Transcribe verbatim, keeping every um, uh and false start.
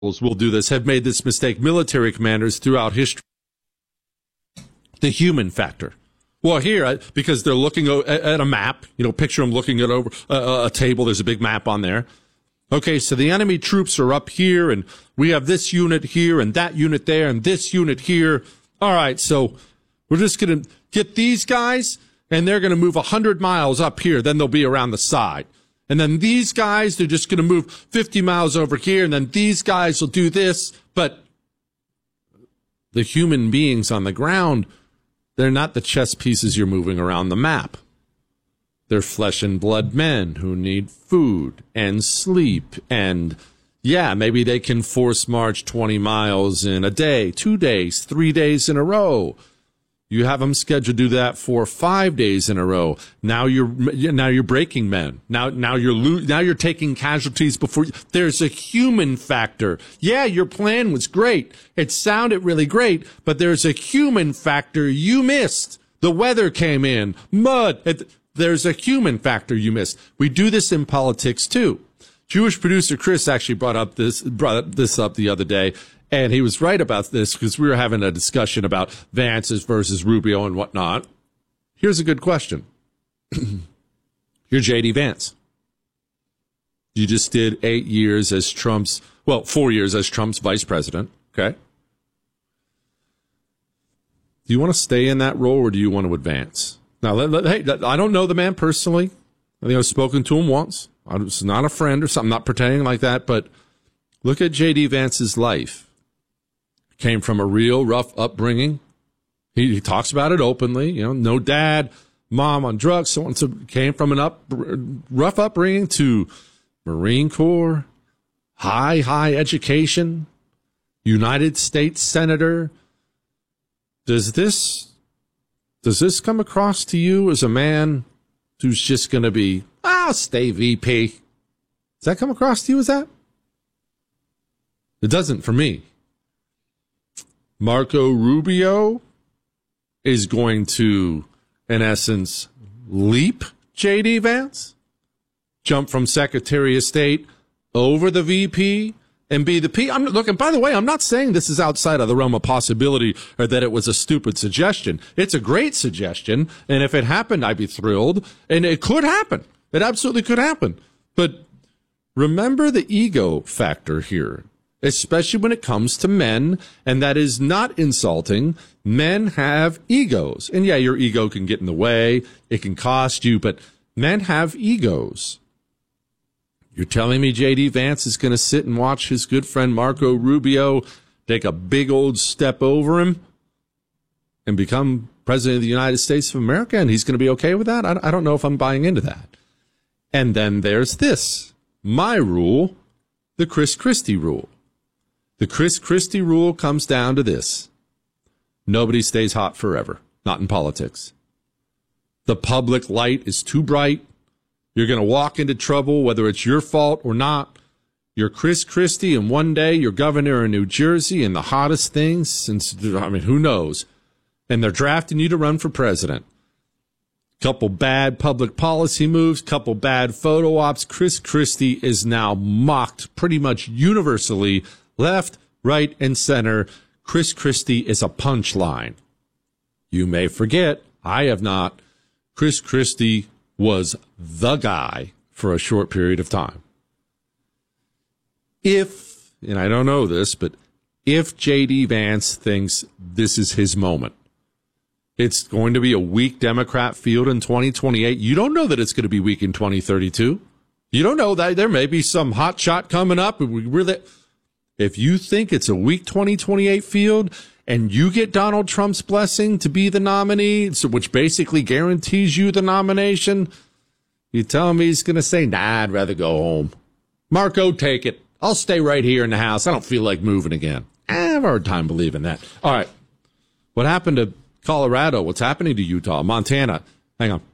will do this, have made this mistake, military commanders throughout history. The human factor. Well, here, because they're looking at a map, you know, picture them looking at over a, a table. There's a big map on there. Okay, so the enemy troops are up here, and we have this unit here, and that unit there, and this unit here. All right, so we're just going to get these guys, and they're going to move one hundred miles up here. Then they'll be around the side. And then these guys, they're just going to move fifty miles over here, and then these guys will do this. But the human beings on the ground, they're not the chess pieces you're moving around the map. They're flesh and blood men who need food and sleep. And, yeah, maybe they can force march twenty miles in a day, two days, three days in a row. You have them scheduled to do that for five days in a row. Now you're now you're breaking men. Now now you're lo- now you're taking casualties before. There's a human factor. Yeah, your plan was great. It sounded really great, but there's a human factor you missed. The weather came in, mud. It, there's a human factor you missed. We do this in politics too. Jewish producer Chris actually brought up this brought this up the other day. And he was right about this because we were having a discussion about Vance's versus Rubio and whatnot. Here's a good question. You're J D Vance. You just did eight years as Trump's, well, four years as Trump's vice president. Okay. Do you want to stay in that role or do you want to advance? Now, let, let, hey, I don't know the man personally. I think I've spoken to him once. I was not a friend or something, I'm not pretending like that, but look at J D Vance's life. Came from a real rough upbringing. He, he talks about it openly. You know, no dad, mom on drugs, so on. So came from an up rough upbringing to Marine Corps, high high education, United States senator. Does this does this come across to you as a man who's just going to be, I'll stay V P? Does that come across to you as that? It doesn't for me. Marco Rubio is going to, in essence, leap J D Vance, jump from Secretary of State over the V P and be the P. I'm looking, by the way, I'm not saying this is outside of the realm of possibility or that it was a stupid suggestion. It's a great suggestion. And if it happened, I'd be thrilled. And it could happen. It absolutely could happen. But remember the ego factor here. Especially when it comes to men, and that is not insulting. Men have egos. And yeah, your ego can get in the way. It can cost you, but men have egos. You're telling me J D Vance is going to sit and watch his good friend Marco Rubio take a big old step over him and become president of the United States of America, and he's going to be okay with that? I don't know if I'm buying into that. And then there's this. My rule, the Chris Christie rule. The Chris Christie rule comes down to this. Nobody stays hot forever, not in politics. The public light is too bright. You're going to walk into trouble, whether it's your fault or not. You're Chris Christie, and one day you're governor of New Jersey, and the hottest thing since, I mean, who knows? And they're drafting you to run for president. Couple bad public policy moves, couple bad photo ops. Chris Christie is now mocked pretty much universally. Left, right, and center. Chris Christie is a punchline. You may forget, I have not. Chris Christie was the guy for a short period of time. If, and I don't know this, but if J D Vance thinks this is his moment, it's going to be a weak Democrat field in twenty twenty-eight. You don't know that it's going to be weak in twenty thirty-two. You don't know that there may be some hot shot coming up. And we really... If you think it's a weak twenty twenty-eight field and you get Donald Trump's blessing to be the nominee, so which basically guarantees you the nomination, you tell me he's going to say, nah, I'd rather go home. Marco, take it. I'll stay right here in the house. I don't feel like moving again. I have a hard time believing that. All right. What happened to Colorado? What's happening to Utah? Montana? Hang on.